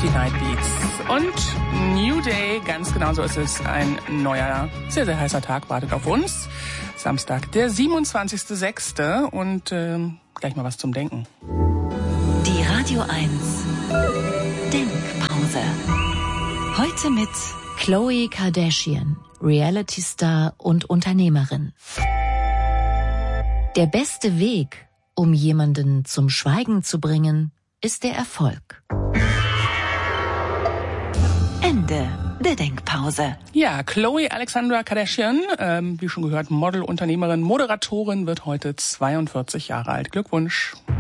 Die Night Beats und New Day, ganz genau so ist es. Ein neuer, sehr, sehr heißer Tag wartet auf uns. Samstag, der 27.06. und gleich mal was zum Denken. Die Radio 1 Denkpause. Heute mit Khloe Kardashian, Reality-Star und Unternehmerin. Der beste Weg, um jemanden zum Schweigen zu bringen, ist der Erfolg. Ende der Denkpause. Ja, Khloe Alexandra Kardashian, wie schon gehört, Model, Unternehmerin, Moderatorin, wird heute 42 Jahre alt. Glückwunsch.